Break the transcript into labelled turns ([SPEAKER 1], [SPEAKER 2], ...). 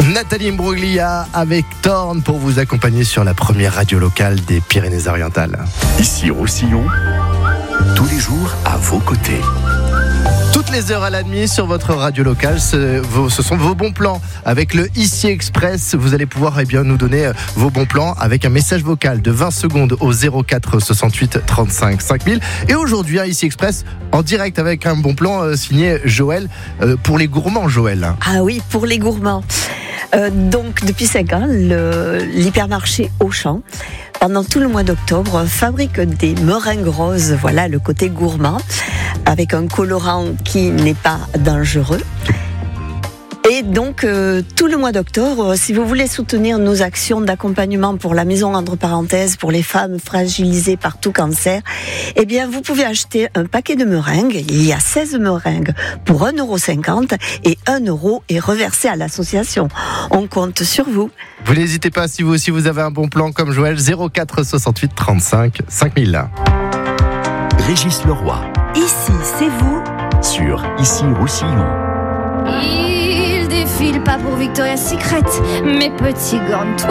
[SPEAKER 1] Nathalie Imbruglia avec Thorn pour vous accompagner sur la première radio locale des Pyrénées-Orientales.
[SPEAKER 2] Ici Roussillon, tous les jours à vos côtés.
[SPEAKER 1] Toutes les heures à la demi sur votre radio locale, ce sont vos bons plans. Avec le Ici Express, vous allez pouvoir nous donner vos bons plans avec un message vocal de 20 secondes au 04 68 35 5000. Et aujourd'hui, un Ici Express en direct avec un bon plan signé Joël pour les gourmands, Joël.
[SPEAKER 3] Ah oui, pour les gourmands. Donc, depuis 5 ans, l'hypermarché Auchan, pendant tout le mois d'octobre, fabrique des meringues roses, voilà le côté gourmand, avec un colorant qui n'est pas dangereux. Et donc, tout le mois d'octobre, si vous voulez soutenir nos actions d'accompagnement pour la maison entre parenthèses, pour les femmes fragilisées par tout cancer, eh bien, vous pouvez acheter un paquet de meringues. Il y a 16 meringues pour 1,50 € et 1 € est reversé à l'association. On compte sur vous.
[SPEAKER 1] Vous n'hésitez pas, si vous aussi vous avez un bon plan comme Joël, 04 68 35 5000.
[SPEAKER 2] Régis Leroy.
[SPEAKER 4] Ici, c'est vous.
[SPEAKER 2] Sur Ici Roussillon.
[SPEAKER 5] Il défile pas pour Victoria's Secret, mes petits gants.